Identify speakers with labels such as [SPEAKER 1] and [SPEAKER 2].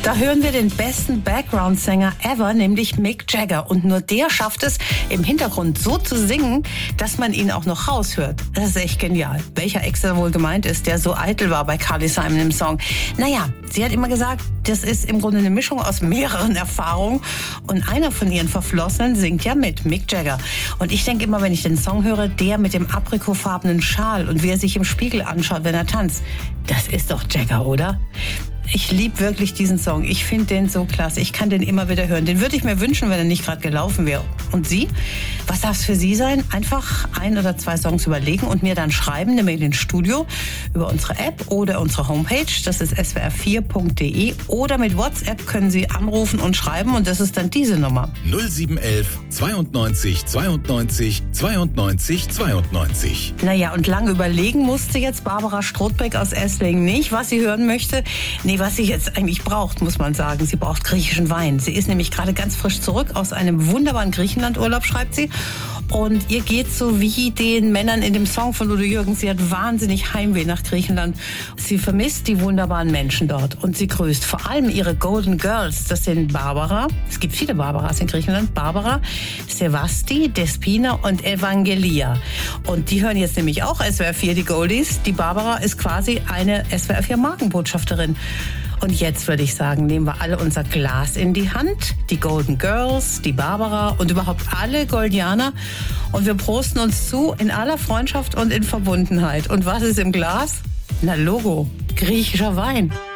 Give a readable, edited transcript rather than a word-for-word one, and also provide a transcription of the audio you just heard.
[SPEAKER 1] Da hören wir den besten Background-Sänger ever, nämlich Mick Jagger. Und nur der schafft es, im Hintergrund so zu singen, dass man ihn auch noch raushört. Das ist echt genial. Welcher Ex da wohl gemeint ist, der so eitel war bei Carly Simon im Song? Naja, sie hat immer gesagt, das ist im Grunde eine Mischung aus mehreren Erfahrungen. Und einer von ihren Verflossenen singt ja mit, Mick Jagger. Und ich denke immer, wenn ich den Song höre, der mit dem aprikotfarbenen Schal und wie er sich im Spiegel anschaut, wenn er tanzt, das ist doch Jagger, oder? Ich liebe wirklich diesen Song. Ich finde den so klasse. Ich kann den immer wieder hören. Den würde ich mir wünschen, wenn er nicht gerade gelaufen wäre. Und Sie? Was darf es für Sie sein? Einfach 1 oder 2 Songs überlegen und mir dann schreiben, eine Mail ins Studio über unsere App oder unsere Homepage. Das ist swr4.de. Oder mit WhatsApp können Sie anrufen und schreiben und das ist dann diese Nummer.
[SPEAKER 2] 0711 92 92 92 92.
[SPEAKER 1] Naja, und lange überlegen musste jetzt Barbara Strothbeck aus Esslingen nicht, was sie hören möchte. Nee, was sie jetzt eigentlich braucht, muss man sagen. Sie braucht griechischen Wein. Sie ist nämlich gerade ganz frisch zurück aus einem wunderbaren Griechenlandurlaub, schreibt sie. Und ihr geht so wie den Männern in dem Song von Udo Jürgens. Sie hat wahnsinnig Heimweh nach Griechenland. Sie vermisst die wunderbaren Menschen dort. Und sie grüßt vor allem ihre Golden Girls. Das sind Barbara. Es gibt viele Barbaras in Griechenland. Barbara, Sevasti, Despina und Evangelia. Und die hören jetzt nämlich auch SWR4, die Goldies. Die Barbara ist quasi eine SWR4-Markenbotschafterin. Und jetzt würde ich sagen, nehmen wir alle unser Glas in die Hand, die Golden Girls, die Barbara und überhaupt alle Goldianer. Und wir prosten uns zu in aller Freundschaft und in Verbundenheit. Und was ist im Glas? Na Logo, griechischer Wein.